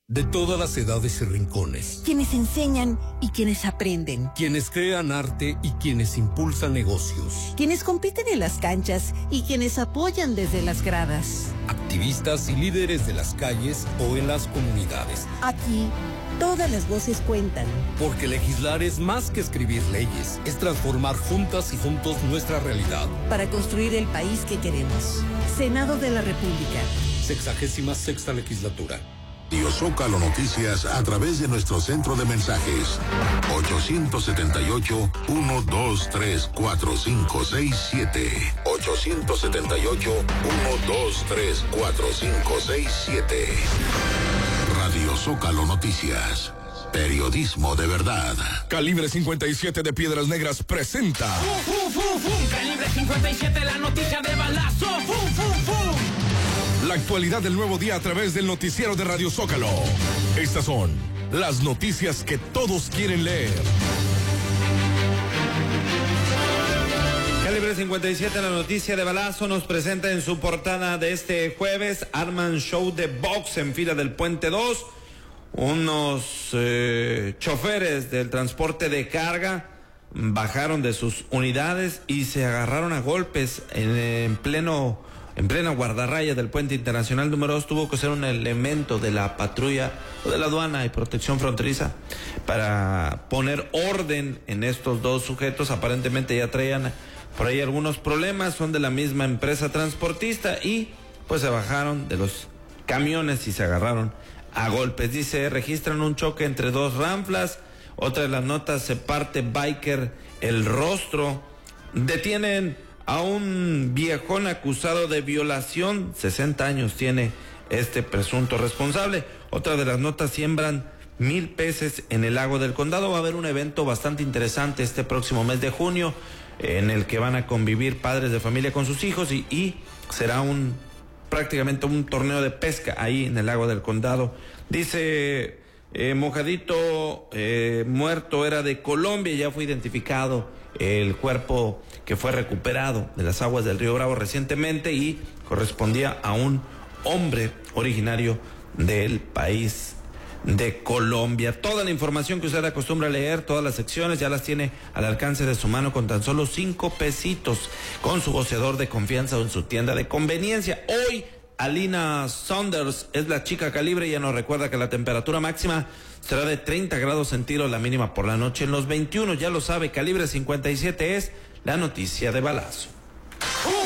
De todas las edades y rincones. Quienes enseñan y quienes aprenden. Quienes crean arte y quienes impulsan negocios. Quienes compiten en las canchas y quienes apoyan desde las gradas. Activistas y líderes de las calles o en las comunidades. Aquí, todas las voces cuentan. Porque legislar es más que escribir leyes. Es transformar juntas y juntos nuestra realidad. Para construir el país que queremos. Senado de la República. 66ª legislatura. Radio Zócalo Noticias a través de nuestro centro de mensajes 878-123-4567 878-123-4567. Radio Zócalo Noticias, periodismo de verdad. Calibre 57 de Piedras Negras presenta Calibre 57, la noticia de balazo. la actualidad del nuevo día a través del noticiero de Radio Zócalo. Estas son las noticias que todos quieren leer. Calibre 57, la noticia de balazo, nos presenta en su portada de este jueves: arman show de box en fila del Puente 2. Unos choferes del transporte de carga bajaron de sus unidades y se agarraron a golpes en plena guardarraya del Puente Internacional número 2. Tuvo que ser un elemento de la patrulla o de la aduana y protección fronteriza para poner orden en estos dos sujetos. Aparentemente ya traían por ahí algunos problemas, son de la misma empresa transportista y pues se bajaron de los camiones y se agarraron a golpes. Dice, registran un choque entre dos ranflas. Otra de las notas, se parte biker el rostro. Detienen a un viejón acusado de violación. 60 años tiene este presunto responsable. Otra de las notas, siembran 1,000 peces en el lago del Condado. Va a haber un evento bastante interesante este próximo mes de junio, en el que van a convivir padres de familia con sus hijos y será prácticamente un torneo de pesca ahí en el lago del Condado. Dice, mojadito muerto era de Colombia, ya fue identificado el cuerpo que fue recuperado de las aguas del río Bravo recientemente y correspondía a un hombre originario del país de Colombia. Toda la información que usted acostumbra a leer, todas las secciones, ya las tiene al alcance de su mano con tan solo 5 pesitos, con su voceador de confianza o en su tienda de conveniencia. Hoy Alina Saunders es la chica calibre. Ya nos recuerda que la temperatura máxima será de 30 grados centígrados, la mínima por la noche en los 21. Ya lo sabe, Calibre 57 es la noticia de balazo.